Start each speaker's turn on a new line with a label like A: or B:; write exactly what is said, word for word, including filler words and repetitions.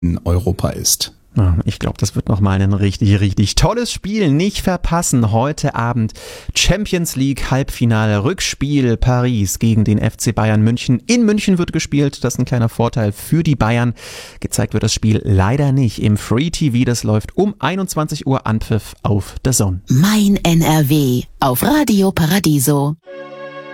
A: in Europa ist.
B: Ich glaube, das wird nochmal ein richtig, richtig tolles Spiel. Nicht verpassen. Heute Abend Champions League Halbfinale Rückspiel Paris gegen den F C Bayern München. In München wird gespielt. Das ist ein kleiner Vorteil für die Bayern. Gezeigt wird das Spiel leider nicht im Free T V. Das läuft um einundzwanzig Uhr Anpfiff auf D A Z N.
C: Mein N R W auf Radio Paradiso.